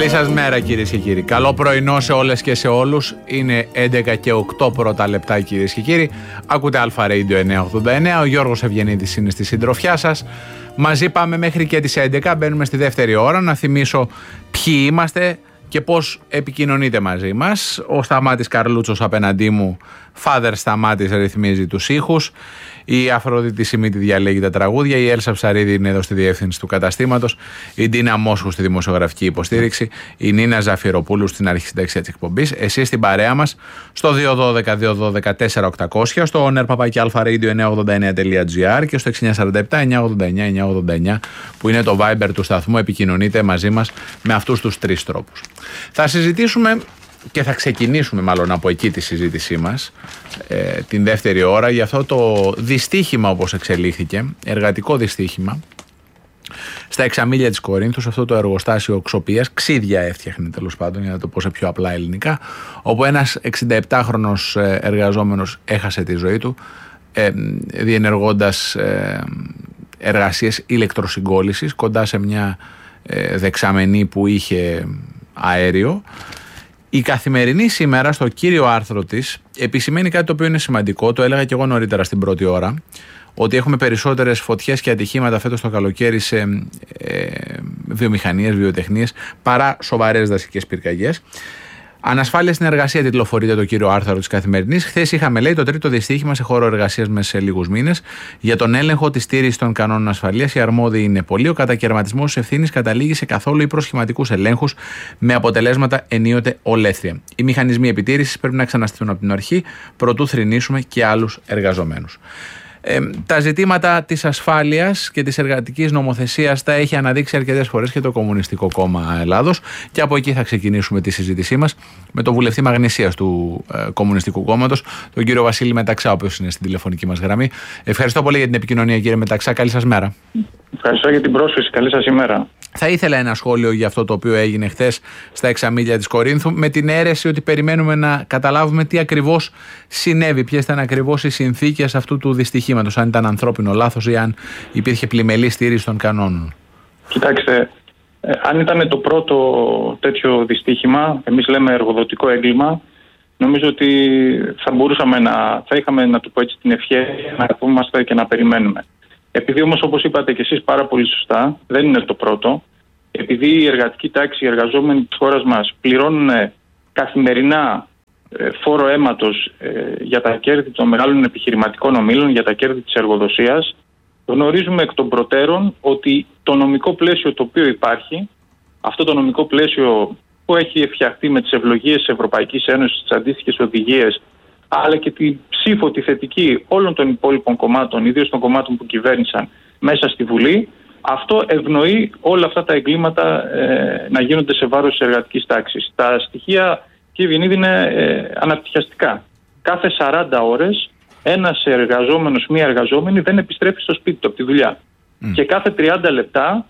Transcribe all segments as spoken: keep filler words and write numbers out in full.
Καλή σας μέρα κυρίες και κύριοι. Καλό πρωινό σε όλες και σε όλους. Είναι έντεκα και οκτώ πρώτα λεπτά κυρίες και κύριοι. Ακούτε Αλφα Radio εννιακόσια ογδόντα εννέα. Ο Γιώργος Ευγενίδης είναι στη συντροφιά σας. Μαζί πάμε μέχρι και τις έντεκα. Μπαίνουμε στη δεύτερη ώρα. Να θυμίσω ποιοι είμαστε και πώς επικοινωνείτε μαζί μας. Ο Σταμάτης Καρλούτσος απέναντί μου, Father Σταμάτης, ρυθμίζει τους ήχους. Η Αφροδίτη Σιμίτη διαλέγει τα τραγούδια. Η Έλσα Ψαρίδη είναι εδώ στη διεύθυνση του καταστήματος. Η Ντίνα Μόσχου στη δημοσιογραφική υποστήριξη. Η Νίνα Ζαφυροπούλου στην αρχισυνταξία της εκπομπής. Εσείς στην παρέα μας στο δύο ένα δύο δύο ένα δύο τέσσερα οκτακόσια, στο ονέρπαπάκι αλφα radio εννιακόσια ογδόντα εννέα τελεία τζι άρ και στο έξι εννιά τέσσερα επτά εννιακόσια ογδόντα εννέα εννιακόσια ογδόντα εννέα που είναι το Viber του σταθμού. Επικοινωνείτε μαζί μας με αυτούς τους τρεις τρόπους. Θα συζητήσουμε και θα ξεκινήσουμε μάλλον από εκεί τη συζήτησή μας ε, την δεύτερη ώρα για αυτό το δυστύχημα, όπως εξελίχθηκε, εργατικό δυστύχημα στα Εξαμήλια της Κορίνθου, αυτό το εργοστάσιο ξοπίας, ξύδια έφτιαχνε τέλος πάντων, για να το πω σε πιο απλά ελληνικά, όπου ένας εξηνταεπτάχρονος εργαζόμενος έχασε τη ζωή του ε, διενεργώντας ε, εργασίες ηλεκτροσυγκόλλησης κοντά σε μια ε, δεξαμενή που είχε αέριο. Η Καθημερινή σήμερα στο κύριο άρθρο της επισημαίνει κάτι το οποίο είναι σημαντικό, το έλεγα και εγώ νωρίτερα στην πρώτη ώρα, ότι έχουμε περισσότερες φωτιές και ατυχήματα φέτος το καλοκαίρι σε ε, βιομηχανίες, βιοτεχνίες παρά σοβαρές δασικές πυρκαγιές. Ανασφάλεια στην εργασία τιτλοφορείται το κύριο άρθρο της Καθημερινής. Χθες είχαμε, λέει, το τρίτο δυστύχημα σε χώρο εργασίας μέσα σε λίγους μήνες. Για τον έλεγχο της στήρησης των κανόνων ασφαλείας, οι αρμόδιοι είναι πολλοί. Ο κατακαιρματισμός της ευθύνης καταλήγει σε καθόλου ή προσχηματικούς ελέγχους με αποτελέσματα ενίοτε ολέθρια. Οι μηχανισμοί επιτήρησης πρέπει να ξαναστηθούν από την αρχή, προτού θρηνήσουμε και άλλους εργαζομένους. Ε, τα ζητήματα της ασφάλειας και της εργατικής νομοθεσίας τα έχει αναδείξει αρκετές φορές και το Κομμουνιστικό Κόμμα Ελλάδος, και από εκεί θα ξεκινήσουμε τη συζήτησή μας με τον βουλευτή Μαγνησίας του ε, Κομμουνιστικού Κόμματος, τον κύριο Βασίλη Μεταξά, ο οποίος είναι στην τηλεφωνική μας γραμμή. Ευχαριστώ πολύ για την επικοινωνία, κύριε Μεταξά. Καλή σας μέρα. Ευχαριστώ για την πρόσκληση. Καλή σας ημέρα. Θα ήθελα ένα σχόλιο για αυτό το οποίο έγινε χθες στα Εξαμήλια της Κορίνθου, με την αίρεση ότι περιμένουμε να καταλάβουμε τι ακριβώς συνέβη, ποιες ήταν ακριβώς οι συνθήκες αυτού του δυστυχήματος, αν ήταν ανθρώπινο λάθος ή αν υπήρχε πλημελή στήριξη των κανόνων. Κοιτάξτε, ε, αν ήταν το πρώτο τέτοιο δυστύχημα, εμείς λέμε εργοδοτικό έγκλημα, νομίζω ότι θα μπορούσαμε να, θα είχαμε, να το πω έτσι, την ευχαίρεια να καθόμαστε και να περιμένουμε. Επειδή όμως, όπως είπατε και εσείς πάρα πολύ σωστά, δεν είναι το πρώτο, επειδή η εργατική τάξη, οι εργαζόμενοι της χώρας μας πληρώνουν καθημερινά ε, φόρο αίματος ε, για τα κέρδη των μεγάλων επιχειρηματικών ομίλων, για τα κέρδη της εργοδοσίας, γνωρίζουμε εκ των προτέρων ότι το νομικό πλαίσιο το οποίο υπάρχει, αυτό το νομικό πλαίσιο που έχει φτιαχτεί με τις ευλογίες της Ευρωπαϊκής Ένωσης, τις αντίστοιχες οδηγίες, αλλά και τη ψήφο τη θετική όλων των υπόλοιπων κομμάτων, ιδίως των κομμάτων που κυβέρνησαν μέσα στη Βουλή, αυτό ευνοεί όλα αυτά τα εγκλήματα ε, να γίνονται σε βάρος της εργατικής τάξης. Τα στοιχεία, κύριε Ευγενίδη, είναι ε, αναπτυχιαστικά. Κάθε σαράντα ώρες ένας εργαζόμενος, μία εργαζόμενη δεν επιστρέφει στο σπίτι του από τη δουλειά. Mm. Και κάθε τριάντα λεπτά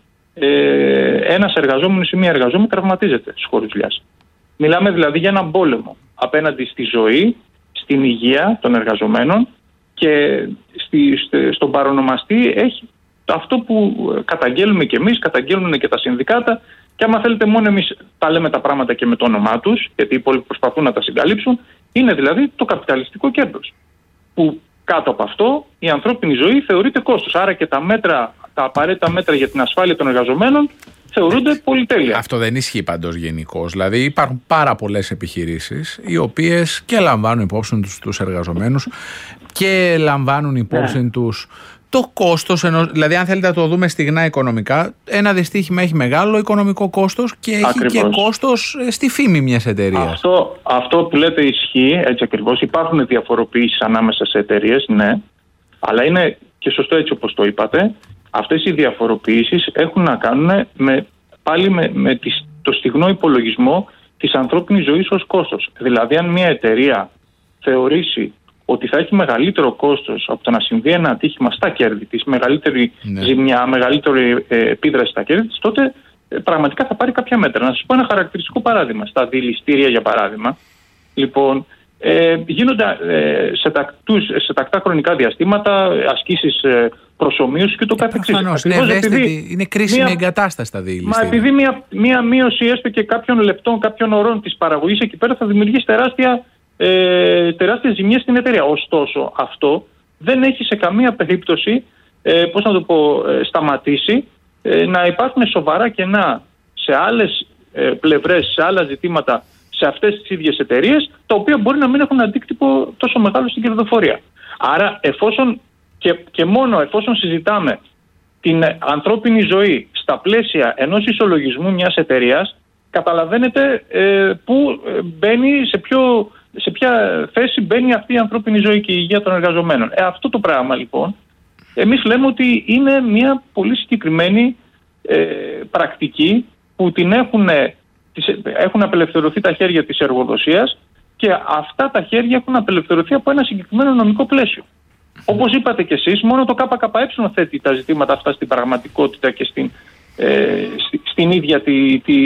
ε, ένας εργαζόμενος ή μία εργαζόμενη τραυματίζεται στους χώρους δουλειάς. Μιλάμε δηλαδή για έναν πόλεμο απέναντι στη ζωή, στην υγεία των εργαζομένων, και στη, στη, στον παρονομαστή έχει αυτό που καταγγέλνουμε και εμείς, καταγγέλνουν και τα συνδικάτα, και άμα θέλετε μόνο εμείς τα λέμε τα πράγματα και με το όνομά τους, γιατί οι υπόλοιποι προσπαθούν να τα συγκαλύψουν, είναι δηλαδή το καπιταλιστικό κέρδος, που κάτω από αυτό η ανθρώπινη ζωή θεωρείται κόστος. Άρα και τα μέτρα, τα απαραίτητα μέτρα για την ασφάλεια των εργαζομένων θεωρούνται πολυτέλεια. Αυτό δεν ισχύει παντός γενικώς. Δηλαδή υπάρχουν πάρα πολλές επιχειρήσεις οι οποίες και λαμβάνουν υπόψη τους, τους εργαζομένους και λαμβάνουν υπόψη ναι. τους το κόστος ενός, δηλαδή αν θέλετε να το δούμε στιγνά οικονομικά, ένα δυστύχημα έχει μεγάλο οικονομικό κόστος και έχει ακριβώς. και κόστος στη φήμη μιας εταιρείας. Αυτό, αυτό που λέτε ισχύει, έτσι ακριβώς. Υπάρχουν διαφοροποιήσεις ανάμεσα σε εταιρείες, ναι, αλλά είναι και σωστό έτσι όπως το είπατε. Αυτές οι διαφοροποιήσεις έχουν να κάνουν με, πάλι με, με τις, το στιγνό υπολογισμό της ανθρώπινης ζωής ως κόστος. Δηλαδή αν μια εταιρεία θεωρήσει ότι θα έχει μεγαλύτερο κόστος από το να συμβεί ένα ατύχημα στα κέρδη της, μεγαλύτερη ναι. ζημιά, μεγαλύτερη ε, επίδραση στα κέρδη της, τότε ε, πραγματικά θα πάρει κάποια μέτρα. Να σας πω ένα χαρακτηριστικό παράδειγμα. Στα δηληστήρια, για παράδειγμα, λοιπόν, ε, γίνονται ε, σε, τακτούς, σε τακτά χρονικά διαστήματα ασκήσεις ε, προσομοίωση και το καθεξής. Προφανώς, είναι ευαίσθητη, είναι κρίσιμη μια, εγκατάσταση τα διήλιστα. Μα επειδή μια, μια μείωση έστω και κάποιων λεπτών, κάποιων ωρών της παραγωγής εκεί πέρα θα δημιουργήσει τεράστια, ε, τεράστια ζημιές στην εταιρεία. Ωστόσο, αυτό δεν έχει σε καμία περίπτωση ε, πώς να το πω, ε, σταματήσει ε, να υπάρχουν σοβαρά κενά σε άλλες ε, πλευρές, σε άλλα ζητήματα, σε αυτές τις ίδιες εταιρείες, τα οποία μπορεί να μην έχουν αντίκτυπο τόσο μεγάλο στην κερδοφορία. Άρα, εφόσον και, και μόνο εφόσον συζητάμε την ανθρώπινη ζωή στα πλαίσια ενός ισολογισμού μιας εταιρείας, καταλαβαίνετε ε, πού μπαίνει, σε, ποιο, σε ποια θέση μπαίνει αυτή η ανθρώπινη ζωή και η υγεία των εργαζομένων. Ε, αυτό το πράγμα λοιπόν, εμείς λέμε ότι είναι μια πολύ συγκεκριμένη ε, πρακτική που την έχουν, τις, έχουν απελευθερωθεί τα χέρια της εργοδοσίας και αυτά τα χέρια έχουν απελευθερωθεί από ένα συγκεκριμένο νομικό πλαίσιο. Όπως είπατε κι εσείς, μόνο το ΚΚΕ θέτει τα ζητήματα αυτά στην πραγματικότητα και στην, ε, στη, στην ίδια τη, τη,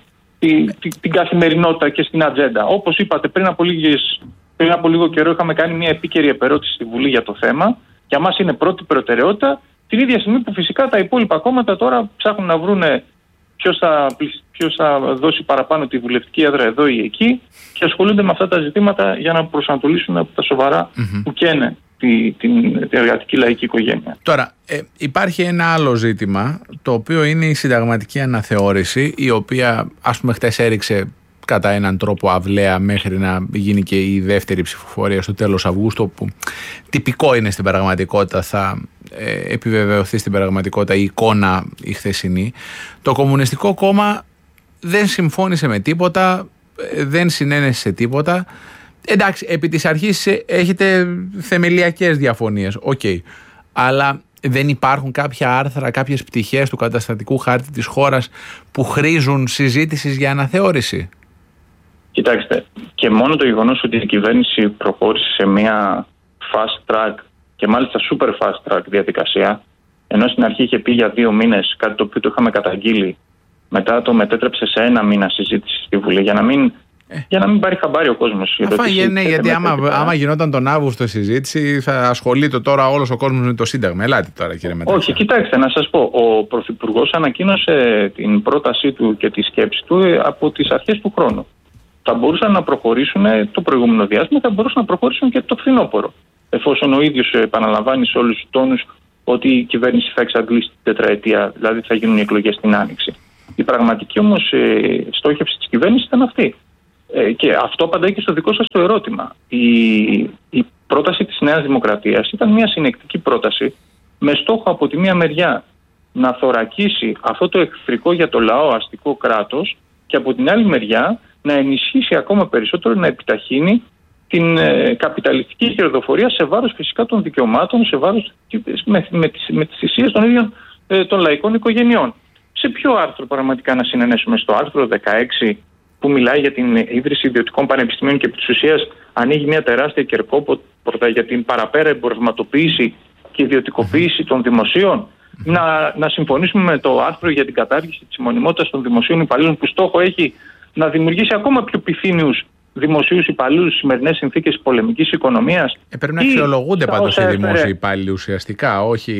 τη, τη, την καθημερινότητα και στην ατζέντα. Όπως είπατε, πριν από, λίγες, πριν από λίγο καιρό είχαμε κάνει μια επίκαιρη επερώτηση στη Βουλή για το θέμα. Για μας είναι πρώτη προτεραιότητα, την ίδια στιγμή που φυσικά τα υπόλοιπα κόμματα τώρα ψάχνουν να βρούνε ποιος θα, ποιος θα δώσει παραπάνω τη βουλευτική έδρα εδώ ή εκεί και ασχολούνται με αυτά τα ζητήματα για να προσανατολίσουν από τα σοβαρά mm-hmm. που καίνε την, την εργατική λαϊκή οικογένεια. Τώρα, ε, υπάρχει ένα άλλο ζήτημα, το οποίο είναι η συνταγματική αναθεώρηση, η οποία ας πούμε χτες έριξε κατά έναν τρόπο αυλαία μέχρι να γίνει και η δεύτερη ψηφοφορία στο τέλος Αυγούστου, που τυπικό είναι στην πραγματικότητα, θα ε, επιβεβαιωθεί στην πραγματικότητα η εικόνα η χθεσινή. Το Κομμουνιστικό Κόμμα δεν συμφώνησε με τίποτα, δεν συνένεσε σε τίποτα. Εντάξει, επί της αρχής έχετε θεμελιακές διαφωνίες, οκ. Okay. Αλλά δεν υπάρχουν κάποια άρθρα, κάποιες πτυχές του καταστατικού χάρτη της χώρας που χρήζουν συζήτησης για αναθεώρηση? Κοιτάξτε, και μόνο το γεγονός ότι η κυβέρνηση προχώρησε σε μια fast track και μάλιστα super fast track διαδικασία, ενώ στην αρχή είχε πει για δύο μήνες, κάτι το οποίο το είχαμε καταγγείλει, μετά το μετέτρεψε σε ένα μήνα συζήτηση στη Βουλή, για να μην, ε. για να μην πάρει χαμπάρι ο κόσμος. Αφού ναι, γιατί άμα, άμα γινόταν τον Αύγουστο συζήτηση, θα ασχολείται τώρα όλος ο κόσμος με το Σύνταγμα. Ελάτε τώρα, κύριε Μεταξύ. Όχι, κοιτάξτε, να σας πω. Ο Πρωθυπουργός ανακοίνωσε την πρότασή του και τη σκέψη του από τις αρχές του χρόνου. Θα μπορούσαν να προχωρήσουν το προηγούμενο διάστημα, θα μπορούσαν να προχωρήσουν και το φθινόπωρο. Εφόσον ο ίδιος επαναλαμβάνει σε όλους τους τόνους ότι η κυβέρνηση θα εξαντλήσει την τετραετία, δηλαδή θα γίνουν οι εκλογές στην Άνοιξη. Η πραγματική όμως ε, στόχευση της κυβέρνησης ήταν αυτή. Ε, και αυτό απαντάει και στο δικό σας το ερώτημα. Η, η πρόταση της Νέας Δημοκρατίας ήταν μια συνεκτική πρόταση με στόχο από τη μία μεριά να θωρακίσει αυτό το εχθρικό για το λαό αστικό κράτος και από την άλλη μεριά να ενισχύσει ακόμα περισσότερο, να επιταχύνει την ε, καπιταλιστική κερδοφορία σε βάρος φυσικά των δικαιωμάτων, σε βάρος με, με, τις, με τις θυσίες των ίδιων ε, των λαϊκών οικογενειών. Σε ποιο άρθρο πραγματικά να συνενέσουμε? Στο άρθρο δεκαέξι που μιλάει για την ίδρυση ιδιωτικών πανεπιστημίων και επί της ουσίας ανοίγει μια τεράστια κερκόπορτα για την παραπέρα εμπορευματοποίηση και ιδιωτικοποίηση των δημοσίων. Να, να συμφωνήσουμε με το άρθρο για την κατάργηση της μονιμότητας των δημοσίων υπαλλήλων που στόχο έχει να δημιουργήσει ακόμα πιο πυθύνιους δημοσίους υπαλλήλους στις σημερινές συνθήκες πολεμικής οικονομίας. Ε, πρέπει να αξιολογούνται πάντως οι δημόσιοι υπάλληλοι ουσιαστικά, όχι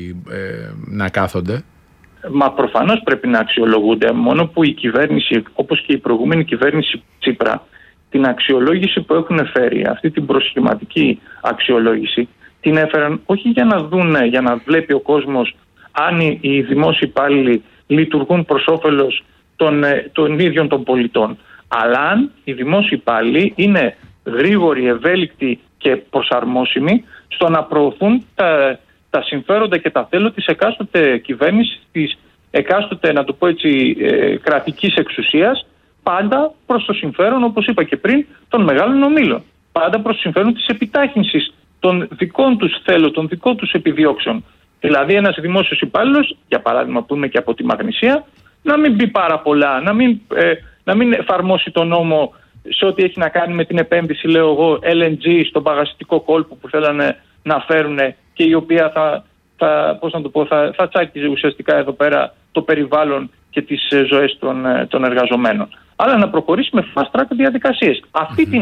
ε, να κάθονται. Μα προφανώς πρέπει να αξιολογούνται, μόνο που η κυβέρνηση, όπως και η προηγούμενη κυβέρνηση Τσίπρα, την αξιολόγηση που έχουν φέρει, αυτή την προσχηματική αξιολόγηση, την έφεραν όχι για να δουν, για να βλέπει ο κόσμος αν οι δημόσιοι υπάλληλοι λειτουργούν προς όφελος των, των ίδιων των πολιτών, αλλά αν οι δημόσιοι υπάλληλοι είναι γρήγοροι, ευέλικτοι και προσαρμόσιμοι στο να προωθούν τα, τα συμφέροντα και τα θέλω της εκάστοτε κυβέρνησης, της εκάστοτε, να το πω έτσι, ε, κρατικής εξουσίας, πάντα προς το συμφέρον, όπως είπα και πριν, των μεγάλων ομίλων. Πάντα προς το συμφέρον της επιτάχυνσης των δικών τους θέλω, των δικών τους επιδιώξεων. Δηλαδή ένας δημόσιος υπάλληλος, για παράδειγμα που είμαι και από τη Μαγνησία, να μην πει πάρα πολλά, να μην, ε, να μην εφαρμόσει τον νόμο σε ό,τι έχει να κάνει με την επένδυση, λέω εγώ, ελ εν τζι στον παγασιτικό κόλπο που θέλανε να φέρουν και η οποία θα, θα, πώς να το πω, θα, θα τσάκιζε ουσιαστικά εδώ πέρα το περιβάλλον και τις ζωές των, των εργαζομένων. Αλλά να προχωρήσει με fast track διαδικασίες. Αυτή την,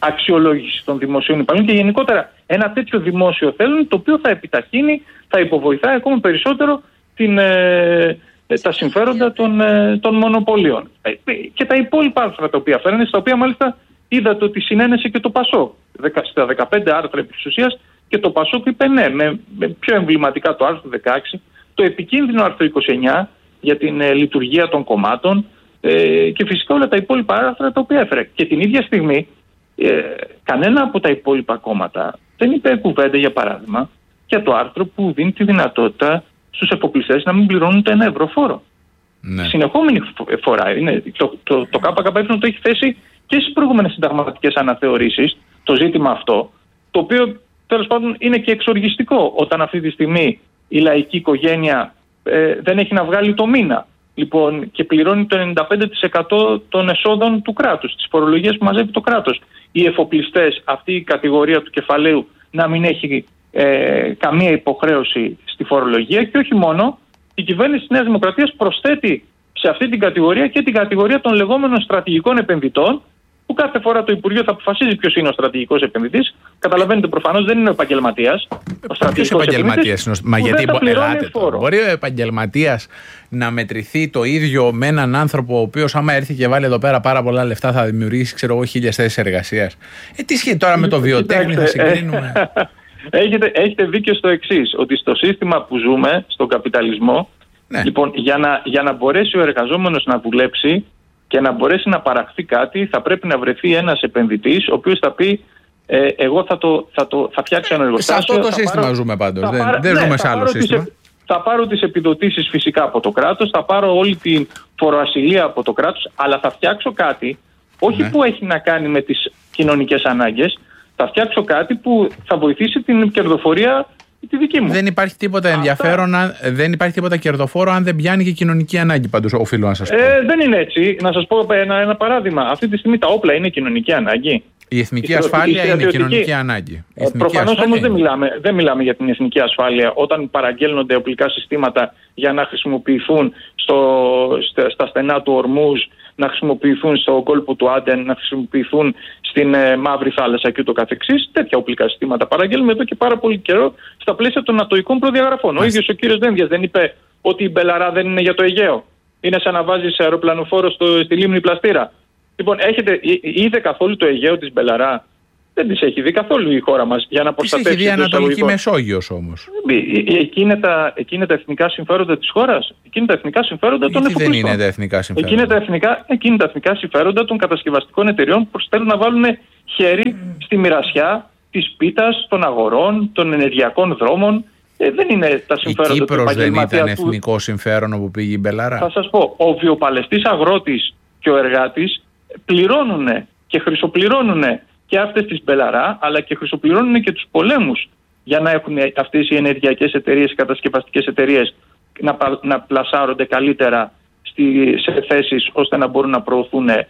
αξιολόγηση των δημοσίων υπαλλήλων και γενικότερα ένα τέτοιο δημόσιο θέλουν, το οποίο θα επιταχύνει, θα υποβοηθάει ακόμα περισσότερο την, ε, τα συμφέροντα των, ε, των μονοπωλίων. Και τα υπόλοιπα άρθρα τα οποία φέρνανε, στα οποία μάλιστα είδατε ότι συνένεσε και το ΠΑΣΟΚ. Στα δεκαπέντε άρθρα επί της ουσίας και το ΠΑΣΟΚ είπε ναι, με, με πιο εμβληματικά το άρθρο δεκαέξι, το επικίνδυνο άρθρο είκοσι εννιά για την ε, λειτουργία των κομμάτων ε, και φυσικά όλα τα υπόλοιπα άρθρα τα οποία έφερε. Και την ίδια στιγμή ε, κανένα από τα υπόλοιπα κόμματα δεν είπε κουβέντα, για παράδειγμα, για το άρθρο που δίνει τη δυνατότητα στους εφοπλιστές να μην πληρώνουν το ένα ευρώ φόρο. Ναι. Συνεχόμενη φορά. Είναι, το το, το ΚΚΕ το έχει θέσει και στις προηγούμενες συνταγματικές αναθεωρήσεις το ζήτημα αυτό, το οποίο τέλος πάντων είναι και εξοργιστικό όταν αυτή τη στιγμή η λαϊκή οικογένεια ε, δεν έχει να βγάλει το μήνα. Λοιπόν, και πληρώνει το ενενήντα πέντε τοις εκατό των εσόδων του κράτους, της φορολογίας που μαζεύει το κράτος. Οι εφοπλιστές, αυτή η κατηγορία του κεφαλαίου, να μην έχει ε, καμία υποχρέωση στη φορολογία, και όχι μόνο, η κυβέρνηση της Νέας Δημοκρατίας προσθέτει σε αυτή την κατηγορία και την κατηγορία των λεγόμενων στρατηγικών επενδυτών, που κάθε φορά το Υπουργείο θα αποφασίζει ποιος είναι ο στρατηγικός επενδυτής. Καταλαβαίνετε, προφανώς δεν είναι ο επαγγελματίας. Ποιος επαγγελματίας είναι? Μα γιατί ελάτε τώρα. Μπορεί ο επαγγελματίας να μετρηθεί το ίδιο με έναν άνθρωπο ο οποίος, άμα έρθει και βάλει εδώ πέρα πάρα πολλά λεφτά, θα δημιουργήσει, ξέρω εγώ, χίλιες θέσεις εργασίας? Ε, τι σχέση τώρα με το βιοτέχνη θα συγκρίνουμε? Έχετε, έχετε δίκιο στο εξής, ότι στο σύστημα που ζούμε, στον καπιταλισμό, ναι. Λοιπόν, για να, για να μπορέσει ο εργαζόμενος να δουλέψει και να μπορέσει να παραχθεί κάτι, θα πρέπει να βρεθεί ένας επενδυτής, ο οποίος θα πει ε, εγώ θα, το, θα, το, θα φτιάξω ένα εργοστάσιο. Σε αυτό το σύστημα πάρω, ζούμε πάντως, δεν, πάρω, δεν ναι, ζούμε σε άλλο σύστημα. Τις, θα πάρω τις επιδοτήσεις φυσικά από το κράτος, θα πάρω όλη την φοροασυλία από το κράτος, αλλά θα φτιάξω κάτι, όχι ναι. που έχει να κάνει με τις κοινωνικές ανάγκες, θα φτιάξω κάτι που θα βοηθήσει την κερδοφορία τη δική μου. Δεν υπάρχει τίποτα ενδιαφέρον, Αυτά... δεν υπάρχει τίποτα κερδοφόρο αν δεν πιάνει και κοινωνική ανάγκη, πάντως οφείλω να σας πω. Ε, δεν είναι έτσι. Να σας πω ένα, ένα παράδειγμα. Αυτή τη στιγμή τα όπλα είναι κοινωνική ανάγκη. Η εθνική η ασφάλεια η είναι κοινωνική ανάγκη. Ε, Προφανώς όμως δεν μιλάμε, δεν μιλάμε για την εθνική ασφάλεια όταν παραγγέλνονται οπλικά συστήματα για να χρησιμοποιηθούν στο, στα στενά του Ορμούζ, να χρησιμοποιηθούν στο κόλπο του Άντεν, να χρησιμοποιηθούν στην ε, Μαύρη Θάλασσα και ούτω καθεξής. Τέτοια οπλικά συστήματα παραγγέλνουμε εδώ και πάρα πολύ καιρό στα πλαίσια των νατοικών προδιαγραφών. Ο ίδιος ο κύριος Δένδιας δεν είπε ότι η Μπελαρά δεν είναι για το Αιγαίο? Είναι σαν να βάζεις αεροπλανοφόρο στο, στη λίμνη Πλαστήρα. Λοιπόν, έχετε, είδε καθόλου το Αιγαίο της Μπελαρά? Δεν τις έχει δει καθόλου η χώρα μας για να προστατεύσει. Έχει δει Ανατολική Μεσόγειος όμως. Εκεί είναι, τα, εκεί είναι τα εθνικά συμφέροντα της χώρας. Εκεί είναι τα εθνικά συμφέροντα των εφοπλιστών. Δεν είναι τα εθνικά συμφέροντα. Εκεί είναι τα εθνικά, εκεί είναι τα εθνικά συμφέροντα των κατασκευαστικών εταιριών που θέλουν να βάλουν χέρι στη μοιρασιά της πίτας, των αγορών, των ενεργειακών δρόμων. Ε, δεν είναι τα συμφέροντα η Κύπρος του επαγγελματία. Δεν ήταν εθνικό του... συμφέρον όπου πήγε η Μπελαρά. Θα σας πω, ο βιοπαλαιστής αγρότης και ο εργάτης πληρώνουν και χρυσοπληρώνουν και αυτές τις Μπελαρά, αλλά και χρυσοπληρώνουν και τους πολέμους για να έχουν αυτές οι ενεργειακές εταιρείες, οι κατασκευαστικές εταιρείες να, να πλασάρονται καλύτερα στη, σε θέσεις ώστε να μπορούν να, προωθούν, ε,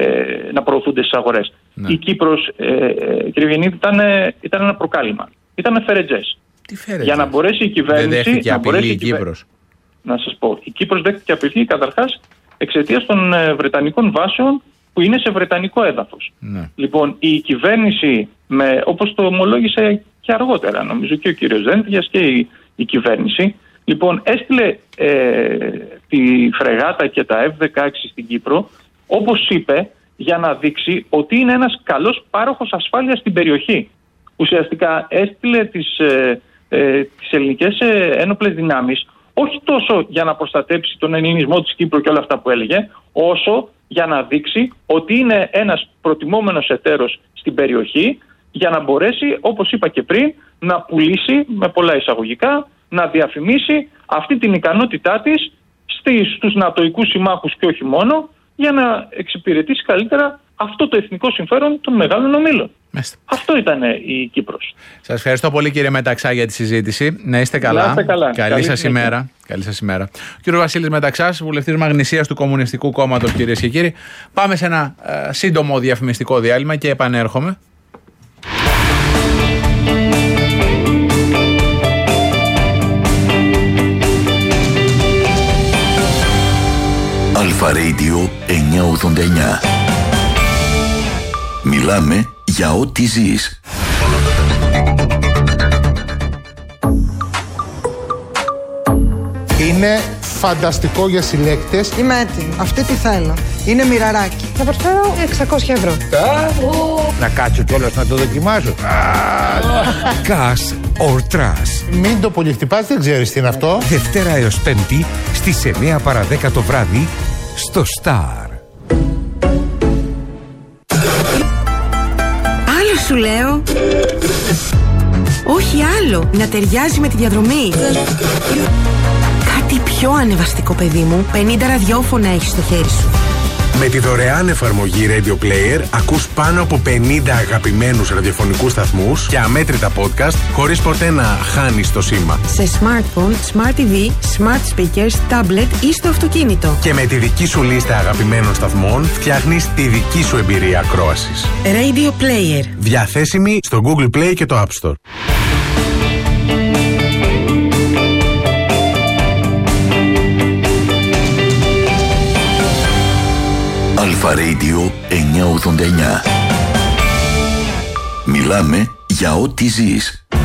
να προωθούνται στις αγορές. Ναι. Η Κύπρος, ε, ε, κύριε Γεννίδη, ήταν, ήταν ένα προκάλημα. Ήταν φερετζές. Τι φερετζές? Για να μπορέσει η κυβέρνηση... Δεν δέχτηκε να απειλή η κυβε... Κύπρος. Να σας πω, η Κύπρος δέχτηκε απειλή καταρχάς εξαιτίας των ε, Βρετανικών βάσεων που είναι σε βρετανικό έδαφος. Ναι. Λοιπόν, η κυβέρνηση, με, όπως το ομολόγησε και αργότερα, νομίζω και ο κύριος Δένδιας και η, η κυβέρνηση, λοιπόν, έστειλε ε, τη φρεγάτα και τα εφ δεκαέξι στην Κύπρο, όπως είπε, για να δείξει ότι είναι ένας καλός πάροχος ασφάλειας στην περιοχή. Ουσιαστικά έστειλε τις, ε, ε, τις ελληνικές ε, ένοπλες δυνάμεις, όχι τόσο για να προστατέψει τον ελληνισμό της Κύπρου και όλα αυτά που έλεγε, όσο για να δείξει ότι είναι ένας προτιμόμενος εταίρος στην περιοχή, για να μπορέσει, όπως είπα και πριν, να πουλήσει με πολλά εισαγωγικά, να διαφημίσει αυτή την ικανότητά της στις, στους νατοικούς συμμάχους και όχι μόνο, για να εξυπηρετήσει καλύτερα αυτό το εθνικό συμφέρον των μεγάλων ομίλων. Μάλιστα. Αυτό ήταν η Κύπρος. Σας ευχαριστώ πολύ, κύριε Μεταξά, για τη συζήτηση. Να είστε καλά. Να είστε καλά. Καλή, Καλή σας ημέρα. Καλή σας ημέρα. Ο κύριος Βασίλης Μεταξάς, βουλευτής Μαγνησίας του Κομμουνιστικού Κόμματος, κυρίες και κύριοι. Πάμε σε ένα ε, σύντομο διαφημιστικό διάλειμμα και επανέρχομαι. Αλφα Radio εννιακόσια ογδόντα εννιά. Μιλάμε για ό,τι ζεις. Είναι φανταστικό για συλλέκτες. Είμαι έτοιμη. Αυτή τι θέλω. Είναι μοιραράκι. Θα προσφέρω εξακόσια ευρώ. Να κάτσω κιόλας να το δοκιμάσω. Cash or Trash. Μην το πολύ χτυπάς, δεν ξέρεις τι είναι αυτό. Δευτέρα έως Πέμπτη στις εννιά παρά δέκα το βράδυ στο Star. Άλλο σου λέω. Όχι άλλο. Να ταιριάζει με τη διαδρομή. Κάτι πιο ανεβαστικό, παιδί μου. πενήντα ραδιόφωνα έχεις στο χέρι σου. Με τη δωρεάν εφαρμογή Radio Player ακούς πάνω από πενήντα αγαπημένους ραδιοφωνικούς σταθμούς και αμέτρητα podcast χωρίς ποτέ να χάνεις το σήμα. Σε smartphone, smart τι βι, smart speakers, tablet ή στο αυτοκίνητο. Και με τη δική σου λίστα αγαπημένων σταθμών φτιάχνεις τη δική σου εμπειρία ακρόασης. Radio Player. Διαθέσιμη στο Google Play και το App Store. Αλφα Radio εννιακόσια ογδόντα εννιά. Μιλάμε για ό,τι ζεις.